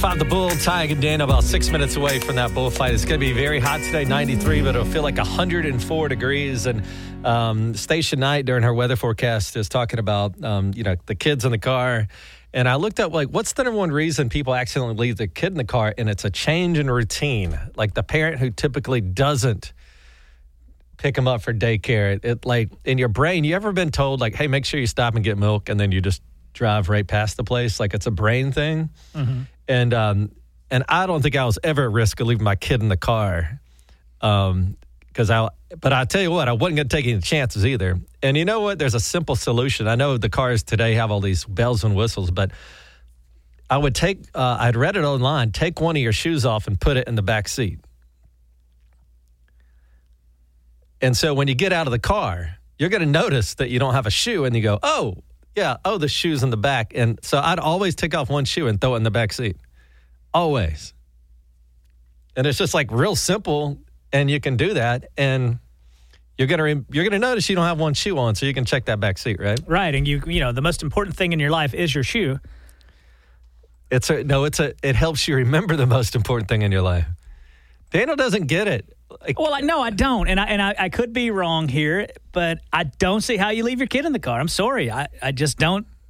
The bull, Ty and Dan, about 6 minutes away from that bullfight. It's going to be very hot today, 93, but it'll feel like 104 degrees. And Station Knight, during her weather forecast, is talking about, the kids in the car. And I looked up, what's the number one reason people accidentally leave the kid in the car? And it's a change in routine. Like the parent who typically doesn't pick them up for daycare. It in your brain, you ever been told, hey, make sure you stop and get milk, and then you just drive right past the place? Like it's a brain thing. Mm-hmm. And I don't think I was ever at risk of leaving my kid in the car. But I tell you what, I wasn't going to take any chances either. And you know what? There's a simple solution. I know the cars today have all these bells and whistles, but I would I'd read it online, take one of your shoes off and put it in the back seat. And so when you get out of the car, you're going to notice that you don't have a shoe, and you go, the shoe's in the back. And so I'd always take off one shoe and throw it in the back seat. Always. And it's just real simple, and you can do that, and you're gonna notice you don't have one shoe on, so you can check that back seat, right? Right, and the most important thing in your life is your shoe. It helps you remember the most important thing in your life. Daniel doesn't get it. No, I don't, and I could be wrong here, but I don't see how you leave your kid in the car. I'm sorry, I just don't